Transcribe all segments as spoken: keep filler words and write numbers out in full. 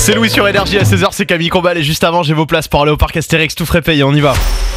C'est Louis sur Énergie à seize heures, c'est Camille Combal et juste avant j'ai vos places pour aller au parc Astérix, tout frais payé, on y va.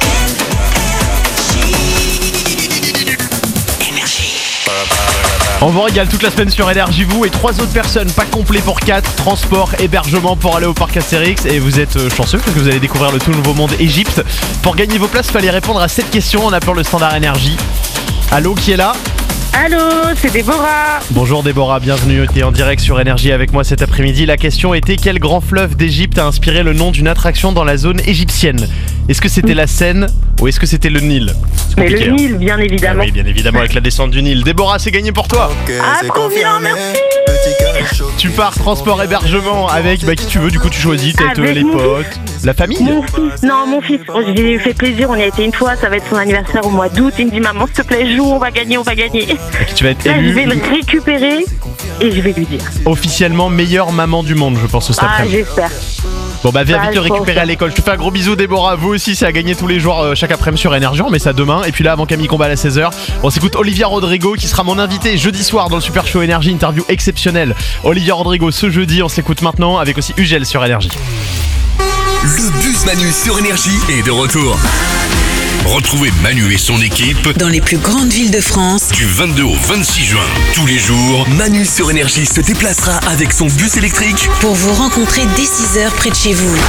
On vous régale toute la semaine sur Énergie, vous et trois autres personnes, pack complet pour quatre, transport, hébergement pour aller au parc Astérix. Et vous êtes chanceux parce que vous allez découvrir le tout nouveau monde Égypte. Pour gagner vos places, il fallait répondre à cette question en appelant le standard Énergie. Allô, qui est là ? Allô, c'est Déborah. Bonjour Déborah, bienvenue, t'es en direct sur Énergie avec moi cet après-midi. La question était: quel grand fleuve d'Égypte a inspiré le nom d'une attraction dans la zone égyptienne ? Est-ce que c'était la Seine ou est-ce que c'était le Nil ? Mais le Nil, bien évidemment. Ah oui, bien évidemment, avec la descente du Nil. Déborah, c'est gagné pour toi. Ah, trop bien, merci. Tu pars transport hébergement avec bah, qui tu veux, du coup tu choisis, peut-être Avec les mon potes, la famille. Mon fils, non, mon fils, oh, je lui ai fait plaisir, on y a été une fois, ça va être son anniversaire au mois d'août. Il me dit: maman, s'il te plaît, joue, on va gagner, on va gagner. Et tu vas être Là, je élue vais le récupérer et je vais lui dire. officiellement meilleure maman du monde, je pense, cet Ah, après-midi. j'espère. Bon bah viens Bah, vite le je pense récupérer à l'école. Je te fais un gros bisou Déborah, vous aussi c'est à gagner tous les jours euh, chaque après-midi sur Énergie, on met ça demain. Et puis là avant Camille Combal à seize heures, on s'écoute Olivia Rodrigo qui sera mon invité jeudi soir dans le Super Show Énergie, interview exceptionnelle. Olivia Rodrigo ce jeudi, on s'écoute maintenant avec aussi Ugel sur Énergie. Le Buzz Manu sur Énergie est de retour. Retrouvez Manu et son équipe dans les plus grandes villes de France du vingt-deux au vingt-six juin. Tous les jours, Manu sur Énergie se déplacera avec son bus électrique pour vous rencontrer dès six heures près de chez vous.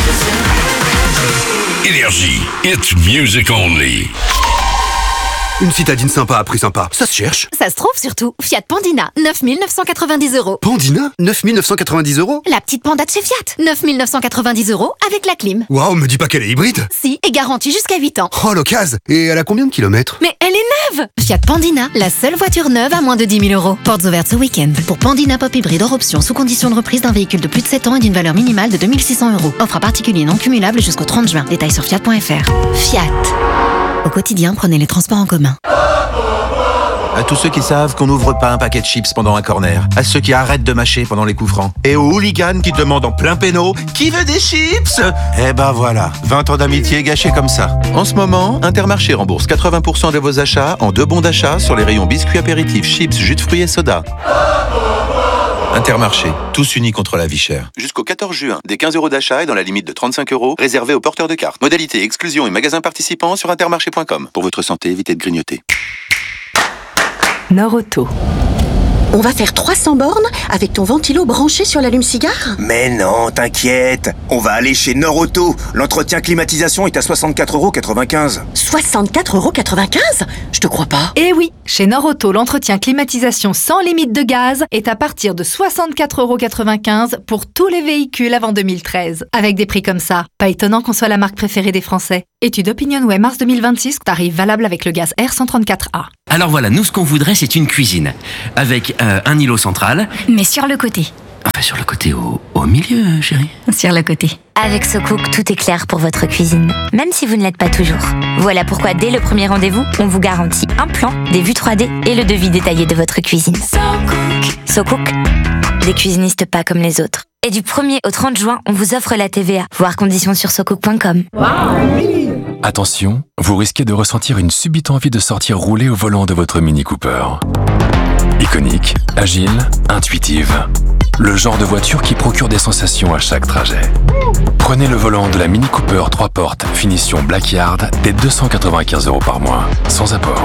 Énergie, it's music only. Une citadine sympa à prix sympa, ça se cherche. Ça se trouve surtout. Fiat Pandina, neuf mille neuf cent quatre-vingt-dix euros. Pandina, neuf mille neuf cent quatre-vingt-dix euros. La petite panda de chez Fiat, neuf mille neuf cent quatre-vingt-dix euros avec la clim. Waouh, me dis pas qu'elle est hybride. Si, et garantie jusqu'à huit ans. Oh l'occasion. Et elle a combien de kilomètres? Mais elle est neuve. Fiat Pandina, la seule voiture neuve à moins de dix mille euros. Portes ouvertes ce week-end. Pour Pandina Pop Hybride hors option, sous condition de reprise d'un véhicule de plus de sept ans et d'une valeur minimale de deux mille six cents euros. Offre à particulier non cumulable jusqu'au trente juin. Détails sur fiat point f r. Fiat. Au quotidien, prenez les transports en commun. À tous ceux qui savent qu'on n'ouvre pas un paquet de chips pendant un corner. À ceux qui arrêtent de mâcher pendant les coups francs. Et aux hooligans qui demandent en plein péno: qui veut des chips? Eh ben voilà, vingt ans d'amitié gâchés comme ça. En ce moment, Intermarché rembourse quatre-vingts pour cent de vos achats en deux bons d'achat sur les rayons biscuits apéritifs, chips, jus de fruits et soda. Intermarché, tous unis contre la vie chère. Jusqu'au quatorze juin, des quinze euros d'achat et dans la limite de trente-cinq euros, réservés aux porteurs de cartes. Modalité, exclusion et magasins participants sur intermarché point com. Pour votre santé, évitez de grignoter. Norauto. On va faire trois cents bornes avec ton ventilo branché sur l'allume-cigare? Mais non, t'inquiète. On va aller chez Norauto. L'entretien climatisation est à soixante-quatre euros quatre-vingt-quinze. soixante-quatre euros quatre-vingt-quinze? Je te crois pas. Eh oui, chez Norauto, l'entretien climatisation sans limite de gaz est à partir de soixante-quatre euros quatre-vingt-quinze pour tous les véhicules avant deux mille treize. Avec des prix comme ça, pas étonnant qu'on soit la marque préférée des Français. Étude OpinionWay mars deux mille vingt-six, tarif valable avec le gaz R cent trente-quatre A. Alors voilà, nous ce qu'on voudrait c'est une cuisine, avec euh, un îlot central. Mais sur le côté. Enfin sur le côté, au, au milieu chérie. Sur le côté. Avec SoCook, tout est clair pour votre cuisine, même si vous ne l'êtes pas toujours. Voilà pourquoi dès le premier rendez-vous, on vous garantit un plan, des vues trois D et le devis détaillé de votre cuisine. SoCook. SoCook, des cuisinistes pas comme les autres. Et du premier au trente juin, on vous offre la T V A. Voir conditions sur socook point com. Attention, vous risquez de ressentir une subite envie de sortir rouler au volant de votre Mini Cooper. Iconique, agile, intuitive. Le genre de voiture qui procure des sensations à chaque trajet. Prenez le volant de la Mini Cooper trois portes, finition Blackyard, dès deux cent quatre-vingt-quinze euros par mois, sans apport.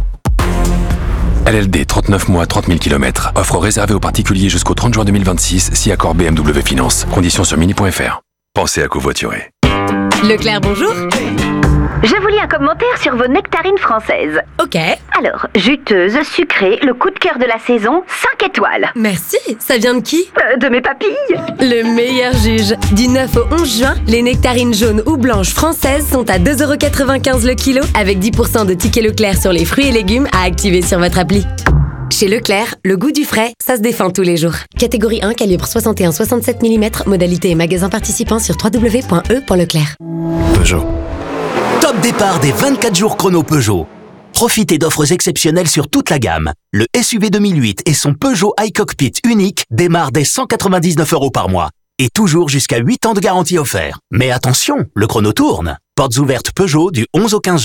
L L D trente-neuf mois, trente mille kilomètres. Offre réservée aux particuliers jusqu'au trente juin deux mille vingt-six, si accord B M W Finance. Conditions sur mini point f r. Pensez à covoiturer. Leclerc, bonjour. Je vous lis un commentaire sur vos nectarines françaises. Ok. Alors, juteuse, sucrée, le coup de cœur de la saison, cinq étoiles. Merci. Ça vient de qui? euh, De mes papilles. Le meilleur juge. Du neuf au onze juin, les nectarines jaunes ou blanches françaises sont à deux euros quatre-vingt-quinze le kilo, avec dix pour cent de tickets Leclerc sur les fruits et légumes à activer sur votre appli. Chez Leclerc, le goût du frais, ça se défend tous les jours. Catégorie un, calibre soixante et un virgule soixante-sept millimètres, modalité et magasin participant sur w w w point e point leclerc. Peugeot. Top départ des vingt-quatre jours chrono Peugeot. Profitez d'offres exceptionnelles sur toute la gamme. Le S U V deux mille huit et son Peugeot iCockpit unique démarrent dès cent quatre-vingt-dix-neuf euros par mois. Et toujours jusqu'à huit ans de garantie offert. Mais attention, le chrono tourne. Portes ouvertes Peugeot du onze au quinze juin.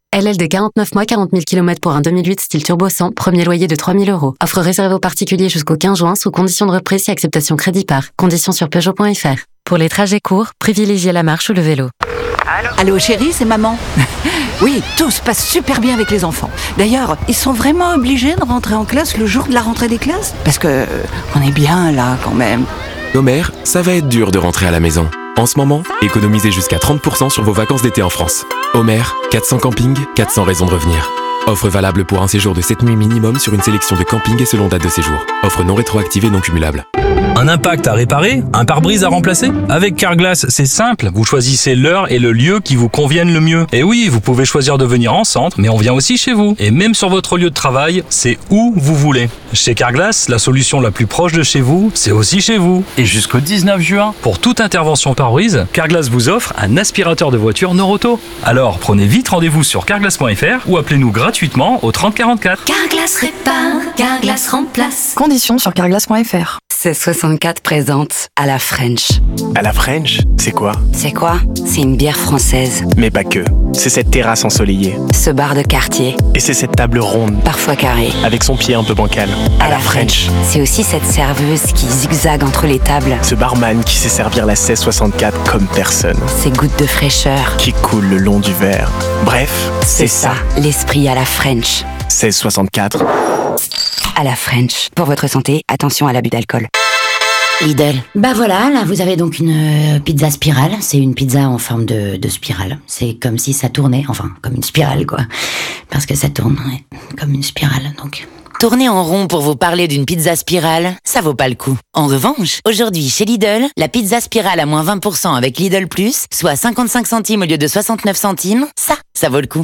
L L D quarante-neuf mois, quarante mille kilomètres pour un deux mille huit style turbo cent, premier loyer de trois mille euros. Offre réservée aux particuliers jusqu'au quinze juin sous condition de reprise si acceptation crédit par. Conditions sur Peugeot point F R. Pour les trajets courts, privilégiez la marche ou le vélo. Allô, Allô chérie, c'est maman. Oui, tout se passe super bien avec les enfants. D'ailleurs, ils sont vraiment obligés de rentrer en classe le jour de la rentrée des classes? Parce que euh, on est bien là quand même. Homer, ça va être dur de rentrer à la maison. En ce moment, économisez jusqu'à trente pour cent sur vos vacances d'été en France. Homer, quatre cents campings, quatre cents raisons de revenir. Offre valable pour un séjour de sept nuits minimum sur une sélection de campings et selon date de séjour. Offre non rétroactive et non cumulable. Un impact à réparer? Un pare-brise à remplacer? Avec Carglass, c'est simple. Vous choisissez l'heure et le lieu qui vous conviennent le mieux. Et oui, vous pouvez choisir de venir en centre, mais on vient aussi chez vous. Et même sur votre lieu de travail, c'est où vous voulez. Chez Carglass, la solution la plus proche de chez vous, c'est aussi chez vous. Et jusqu'au dix-neuf juin, pour toute intervention pare-brise, Carglass vous offre un aspirateur de voiture Noroto. Alors, prenez vite rendez-vous sur carglass point F R ou appelez-nous gratuitement au trente quarante-quatre. Carglass répare, Carglass remplace. Conditions sur carglass point F R. seize soixante-quatre présente à la French. À la French, c'est quoi? C'est quoi? C'est une bière française. Mais pas que. C'est cette terrasse ensoleillée. Ce bar de quartier. Et c'est cette table ronde. Parfois carrée. Avec son pied un peu bancal. À, à la, la French. French. C'est aussi cette serveuse qui zigzague entre les tables. Ce barman qui sait servir la seize soixante-quatre comme personne. Ces gouttes de fraîcheur. Qui coulent le long du verre. Bref, c'est, c'est ça. ça. L'esprit à la French. seize soixante-quatre. À la French. Pour votre santé, attention à l'abus d'alcool. Lidl. Bah voilà, là vous avez donc une euh, pizza spirale. C'est une pizza en forme de, de spirale. C'est comme si ça tournait, enfin comme une spirale quoi. Parce que ça tourne ouais, comme une spirale donc. Tourner en rond pour vous parler d'une pizza spirale, ça vaut pas le coup. En revanche, aujourd'hui chez Lidl, la pizza spirale à moins vingt pour cent avec Lidl Plus, soit cinquante-cinq centimes au lieu de soixante-neuf centimes, ça, ça vaut le coup.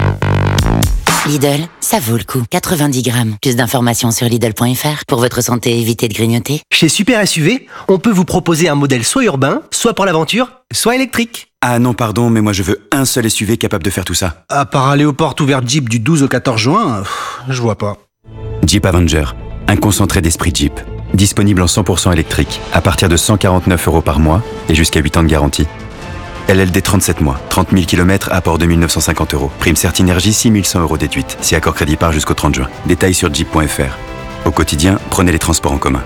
Lidl, ça vaut le coup. quatre-vingt-dix grammes. Plus d'informations sur Lidl point F R. Pour votre santé, évitez de grignoter. Chez Super S U V, on peut vous proposer un modèle soit urbain, soit pour l'aventure, soit électrique. Ah non, pardon, mais moi je veux un seul S U V capable de faire tout ça. À part aller aux portes ouvertes Jeep du douze au quatorze juin, pff, je vois pas. Jeep Avenger, un concentré d'esprit Jeep. Disponible en cent pour cent électrique, à partir de cent quarante-neuf euros par mois et jusqu'à huit ans de garantie. L L D trente-sept mois, trente mille kilomètres, apport deux mille neuf cent cinquante euros. Prime Certinergie, six mille cent euros déduite. Si accord crédit par jusqu'au trente juin. Détails sur jeep point F R. Au quotidien, prenez les transports en commun.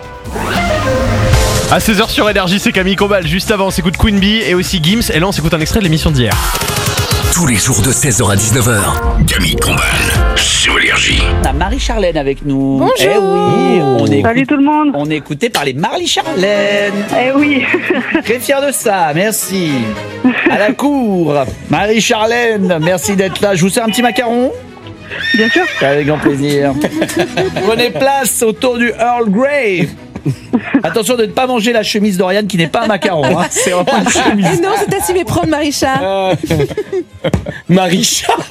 À seize heures sur Énergie, c'est Camille Combal. Juste avant, on s'écoute Queen Bee et aussi Gims. Et là, on s'écoute un extrait de l'émission d'hier. Tous les jours de seize heures à dix-neuf heures, Camille Combal sur Énergie. On a Marie-Charlène avec nous. Bonjour. Eh oui, on est Salut écoute, tout le monde. On est écouté par les Marie-Charlène. Eh oui. Très fier de ça, merci. À la cour, Marie-Charlène, merci d'être là. Je vous sers un petit macaron? Bien sûr. Avec grand plaisir. Prenez place autour du Earl Grey. Attention de ne pas manger la chemise d'Oriane qui n'est pas un macaron. Hein. C'est vraiment une chemise. Et non, c'est à s'y méprendre, Marie-Charles. Euh... Marie-Charles.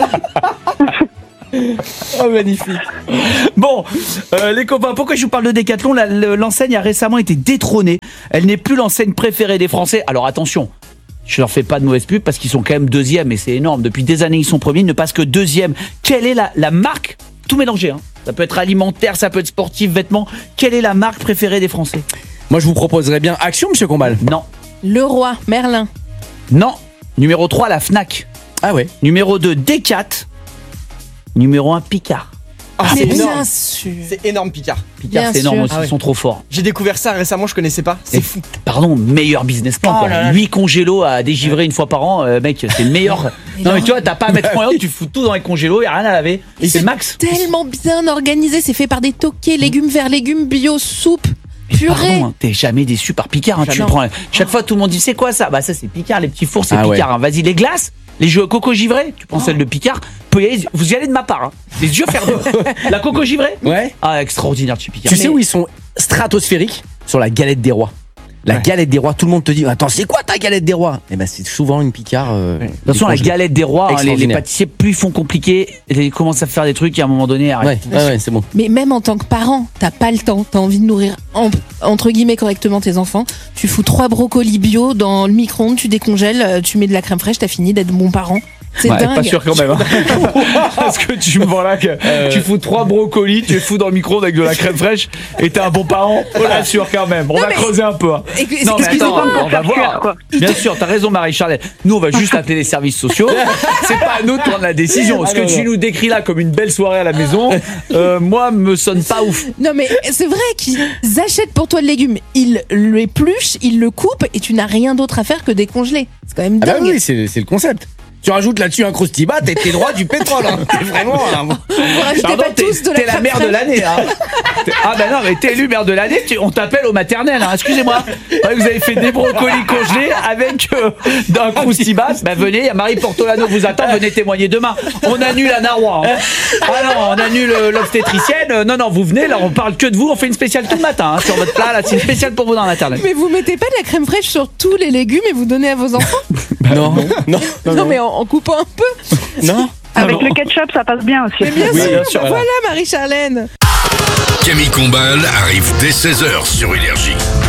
Oh, magnifique. Bon, euh, les copains, pourquoi je vous parle de Decathlon? la, L'enseigne a récemment été détrônée. Elle n'est plus l'enseigne préférée des Français. Alors attention, je leur fais pas de mauvaise pub parce qu'ils sont quand même deuxième et c'est énorme. Depuis des années, ils sont premiers, ils ne passent que deuxième. Quelle est la, la marque? Tout mélangé, hein. Ça peut être alimentaire, ça peut être sportif, vêtements. Quelle est la marque préférée des Français? Moi, je vous proposerais bien Action, monsieur Combal. Non. Leroy Merlin. Non. Numéro trois, la Fnac. Ah ouais. Numéro deux, Decat. Numéro un, Picard. Ah, mais c'est bien énorme. sûr. C'est énorme, Picard. Picard, Bien c'est énorme sûr. aussi, Ah ouais. ils sont trop forts. J'ai découvert ça récemment, je connaissais pas. C'est Et, fou. Pardon, meilleur business plan. Oh quoi. là là. huit congélos à dégivrer une fois par an, euh, mec, c'est le meilleur. non, mais tu vois, t'as pas à mettre en tu fous tout dans les congélos, y a rien à laver. Et c'est max. Tellement bien organisé, c'est fait par des toqués, légumes verts, légumes bio, soupe, purée. Pardon, hein, t'es jamais déçu par Picard. Hein, tu Jamais. prends, chaque fois, tout le monde dit c'est quoi ça? Bah, ça, c'est Picard, les petits fours, c'est Ah Picard. ouais. Hein. Vas-y, les glaces, les jeux coco givré, tu prends celle de Picard. Vous y aller, vous y allez de ma part. Hein. Les yeux fermés. La coco givré? Ouais. Ah, extraordinaire, tu Picard. Tu sais où ils sont stratosphériques? Sur la galette des rois. La ouais. galette des rois, tout le monde te dit attends, c'est quoi ta galette des rois? Et ben c'est souvent une Picard. Euh, de toute façon, la galette des rois, hein, les, les pâtissiers, plus ils font compliqué, ils commencent à faire des trucs et à un moment donné, arrête. Ouais, ouais, ouais, c'est bon. Mais même en tant que parent, t'as pas le temps, t'as envie de nourrir en, entre guillemets correctement tes enfants. Tu fous trois brocolis bio dans le micro-ondes, tu décongèles, tu mets de la crème fraîche, t'as fini d'être bon parent. C'est Ouais, dingue. pas sûr quand même. Hein. Parce que tu me vois là que Euh. tu fous trois brocolis, tu les fous dans le micro avec de la crème fraîche et t'es un bon parent. On l'assure quand même. On Non, va mais- creuser un peu. Hein. Et- Non, mais excusez-moi, attends, on va voir. Bien sûr, t'as raison, Marie-Charlène. Nous, on va juste appeler les services sociaux. C'est pas à nous de prendre la décision. Ce Ah, que non, tu non. nous décris là comme une belle soirée à la maison, euh, moi, me sonne pas ouf. Non mais c'est vrai qu'ils achètent pour toi le légume, ils l'épluchent, ils le coupent et tu n'as rien d'autre à faire que décongeler. C'est quand même Ah bah dingue. oui, c'est c'est le concept. Tu rajoutes là-dessus un croustibat, t'es t'es droit du pétrole. Hein. T'es vraiment un... Vous rajoutez Pardon, pas t'es- tous de la T'es la crème mère de fraîche. l'année. Hein. T'es- ah ben non, mais t'es élu mère de l'année, tu- on t'appelle au maternel. Hein. Excusez-moi. Ouais, vous avez fait des brocolis congelés avec euh, d'un croustibas. Ben venez, il y a Marie Portolano vous attend, venez témoigner demain. On annule la Narwa. Hein. Ah non, on annule euh, l'obstétricienne. Euh, Non, non, vous venez, là on parle que de vous, on fait une spéciale tout le matin hein, sur votre plat. Là, c'est une spéciale pour vous dans la maternelle. Mais vous mettez pas de la crème fraîche sur tous les légumes et vous donnez à vos enfants? Non, non, non, Non, mais en, en coupant un peu. non. Avec le ketchup, ça passe bien aussi. Mais bien Oui, sûr, bien sûr, bah voilà. voilà Marie-Charlène. Camille Combal arrive dès seize heures sur Énergie.